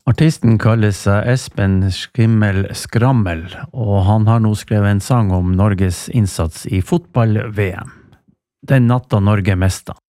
Artisten kaller seg Espen Skimmel Skrammel, og han har nå skrevet en sang om Norges innsats i fotball-VM. Den natta Norge mesta.